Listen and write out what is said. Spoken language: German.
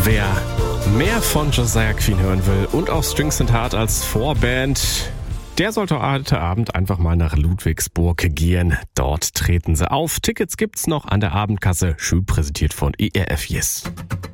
Wer mehr von Josiah Queen hören will und auch Strings and Heart als Vorband, der sollte heute Abend einfach mal nach Ludwigsburg gehen. Dort treten sie auf. Tickets gibt's noch an der Abendkasse, schön präsentiert von ERF Yes.